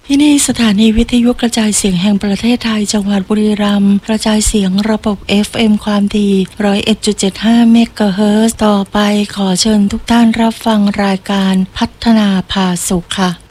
ที่นี่สถานีวิทยุกระจายเสียงแห่งประเทศไทยจังหวัดบุรีรัมย์กระจายเสียงระบบ FM ความถี่ 101.75 เมกะเฮิรตซ์ต่อไปขอเชิญทุกท่านรับฟังรายการพัฒนาพาสุขค่ะ